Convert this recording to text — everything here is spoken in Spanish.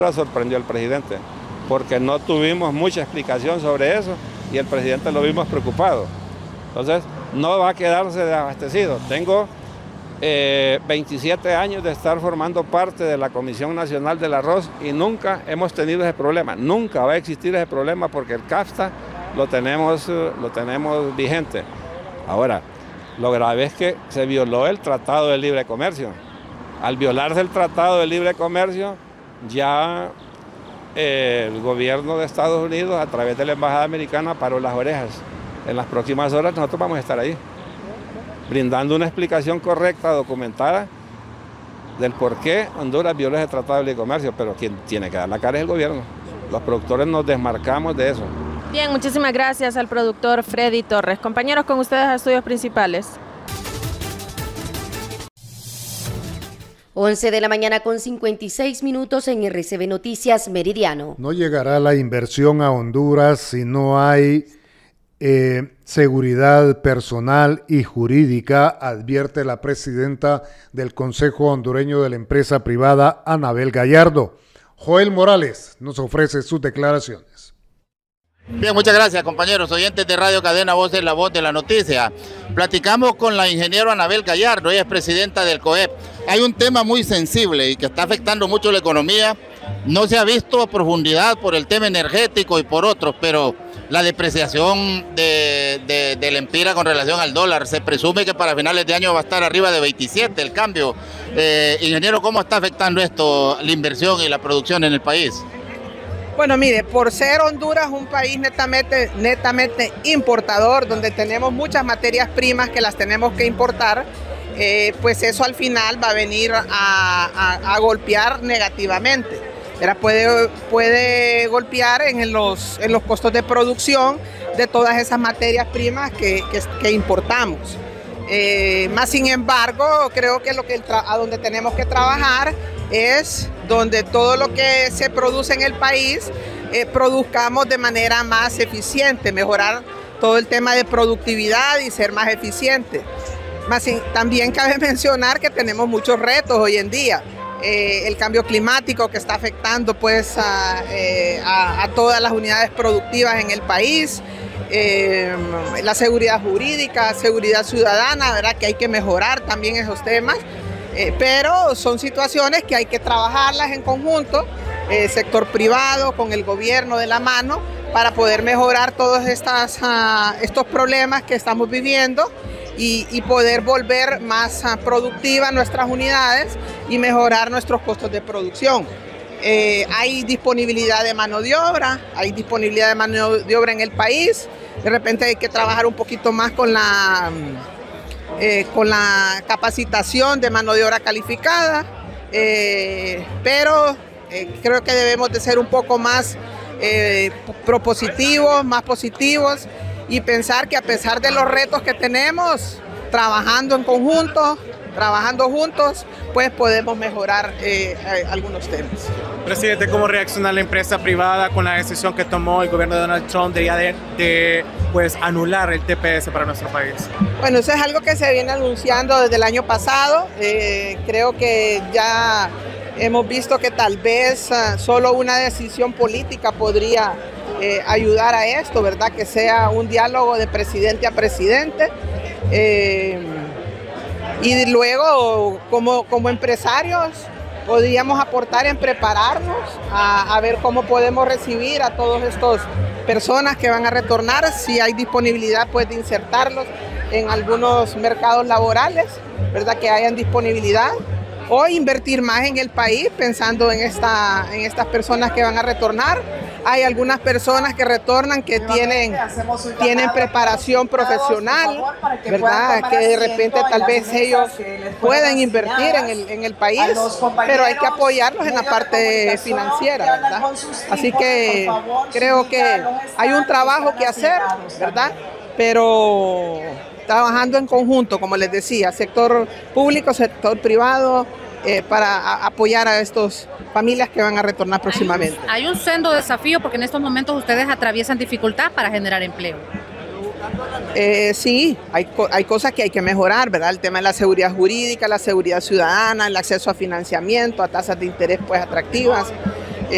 Sorprendió al presidente, porque no tuvimos mucha explicación sobre eso y el presidente lo vimos preocupado. Entonces, no va a quedarse desabastecido. Tengo 27 años de estar formando parte de la Comisión Nacional del Arroz y nunca hemos tenido ese problema. Nunca va a existir ese problema porque el CAFTA lo tenemos vigente. Ahora, lo grave es que se violó el Tratado de Libre Comercio. Al violarse el Tratado de Libre Comercio, ya el gobierno de Estados Unidos, a través de la Embajada Americana, paró las orejas. En las próximas horas nosotros vamos a estar ahí, brindando una explicación correcta, documentada, del por qué Honduras violó ese Tratado de Libre Comercio, pero quien tiene que dar la cara es el gobierno. Los productores nos desmarcamos de eso. Bien, muchísimas gracias al productor Freddy Torres. Compañeros, con ustedes a Estudios Principales. 11 de la mañana con 56 minutos en RCB Noticias Meridiano. No llegará la inversión a Honduras si no hay seguridad personal y jurídica, advierte la presidenta del Consejo Hondureño de la Empresa Privada, Anabel Gallardo. Joel Morales nos ofrece sus declaraciones. Bien, muchas gracias, compañeros oyentes de Radio Cadena Voz, de la voz de la noticia. Platicamos con la ingeniera Anabel Gallardo, ella es presidenta del COEP. Hay un tema muy sensible y que está afectando mucho la economía. No se ha visto a profundidad por el tema energético y por otros, pero la depreciación del empira con relación al dólar, se presume que para finales de año va a estar arriba de 27 el cambio. Ingeniero, ¿cómo está afectando esto la inversión y la producción en el país? Bueno, mire, por ser Honduras un país netamente importador, donde tenemos muchas materias primas que las tenemos que importar, pues eso al final va a venir a golpear negativamente. Puede golpear en los costos de producción de todas esas materias primas que importamos. Más sin embargo, creo que a donde tenemos que trabajar es donde todo lo que se produce en el país produzcamos de manera más eficiente, mejorar todo el tema de productividad y ser más eficiente. También cabe mencionar que tenemos muchos retos hoy en día. El cambio climático que está afectando pues a todas las unidades productivas en el país, la seguridad jurídica, seguridad ciudadana, ¿verdad? Que hay que mejorar también esos temas, pero son situaciones que hay que trabajarlas en conjunto, sector privado con el gobierno de la mano, para poder mejorar todos estos problemas que estamos viviendo y poder volver más productivas nuestras unidades y mejorar nuestros costos de producción. Hay disponibilidad de mano de obra, en el país. De repente hay que trabajar un poquito más con la capacitación de mano de obra calificada, pero creo que debemos de ser un poco más propositivos, más positivos, y pensar que a pesar de los retos que tenemos, trabajando en conjunto, trabajando juntos, pues podemos mejorar algunos temas. Presidente, ¿cómo reacciona la empresa privada con la decisión que tomó el gobierno de Donald Trump de anular el TPS para nuestro país? Bueno, eso es algo que se viene anunciando desde el año pasado. Creo que ya hemos visto que tal vez solo una decisión política podría ayudar a esto, ¿verdad? Que sea un diálogo de presidente a presidente. Y luego, como empresarios, podríamos aportar en prepararnos a ver cómo podemos recibir a todas estas personas que van a retornar, si hay disponibilidad pues de insertarlos en algunos mercados laborales, ¿verdad? Que hayan disponibilidad, o invertir más en el país pensando en estas personas que van a retornar. Hay algunas personas que retornan que tienen preparación profesional, ¿verdad? Que de repente tal vez ellos pueden invertir en el país, pero hay que apoyarlos en la parte financiera, ¿verdad? Así que creo que hay un trabajo que hacer, ¿verdad? Pero trabajando en conjunto, como les decía, sector público, sector privado, para apoyar a estas familias que van a retornar próximamente. Hay un sendo desafío porque en estos momentos ustedes atraviesan dificultad para generar empleo. Sí, hay cosas que hay que mejorar, ¿verdad? El tema de la seguridad jurídica, la seguridad ciudadana, el acceso a financiamiento, a tasas de interés pues atractivas.